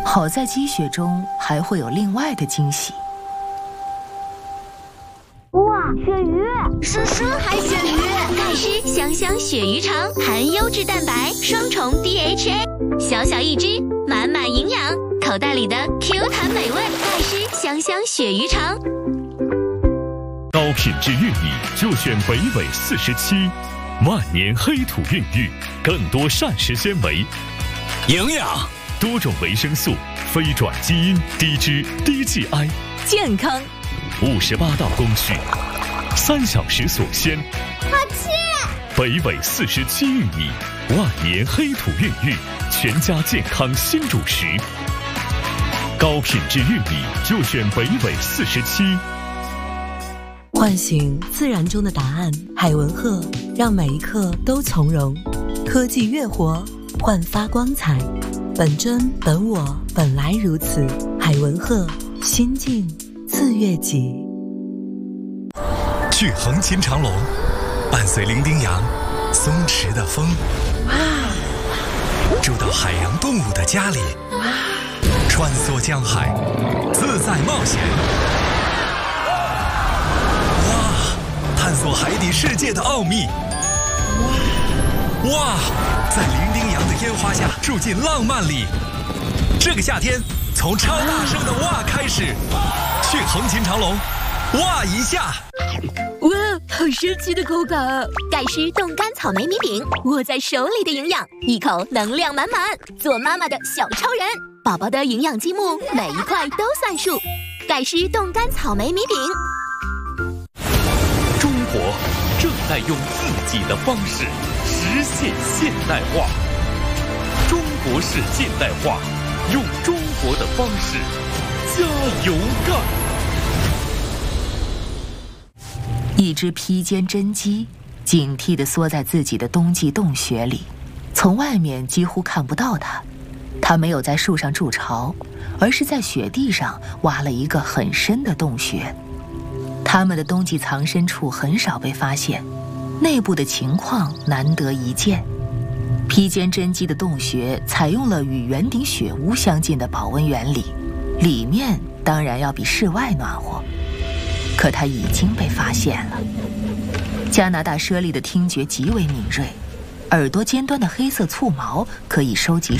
好在积雪中还会有另外的惊喜。 哇，鳕鱼！ 舒海鳕鱼，盖施香香鳕鱼肠，含优质蛋白，双重 DHA， 小小一只，满满营养，口袋里的 Q 弹美味，盖施香香鳕鱼肠。 高品质玉米就选北纬47，万年黑土孕育，更多膳食纤维， 营养， 多种维生素，非转基因，低脂低 GI， 健康 ，58道工序，3小时锁鲜， 好吃！ 北纬47玉米，万年黑土孕育，全家健康新主食。高品质玉米就选北纬47。 唤醒自然中的答案，海文鹤让每一刻都从容。科技越活，焕发光彩。本真本我，本来如此。海文鹤，心静自悦己。 去横琴长隆，伴随伶仃洋松弛的风，住到海洋动物的家里，穿梭江海，自在冒险。探索海底世界的奥秘。哇，在伶仃洋的烟花下住进浪漫里。这个夏天，从超大声的哇开始，去横琴长隆，哇一下。 哇，好神奇的口感啊！盖施冻干草莓米饼，握在手里的营养，一口能量满满，做妈妈的小超人。宝宝的营养积木，每一块都算数。盖施冻干草莓米饼。 中国正在用自己的方式实现现代化。中国式现代化，用中国的方式加油干！ 一只披肩真鸡警惕地缩在自己的冬季洞穴里，从外面几乎看不到它。它没有在树上筑巢，而是在雪地上挖了一个很深的洞穴。它们的冬季藏身处很少被发现，内部的情况难得一见。披肩真鸡的洞穴采用了与圆顶雪屋相近的保温原理，里面当然要比室外暖和。可它已经被发现了。加拿大猞猁的听觉极为敏锐，耳朵尖端的黑色簇毛可以收集